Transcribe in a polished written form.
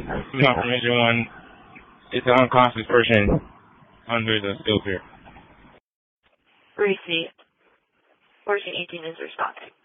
Confirmation 1. It's an unconscious person under the field here. Received. 1418 is responding.